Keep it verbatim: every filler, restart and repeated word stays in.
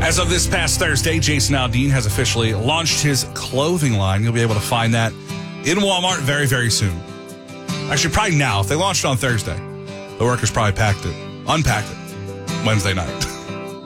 As of this past Thursday, Jason Aldean has officially launched his clothing line. You'll be able to find that in Walmart very, very soon. Actually, probably now. If they launched it on Thursday, the workers probably packed it, unpacked it Wednesday night.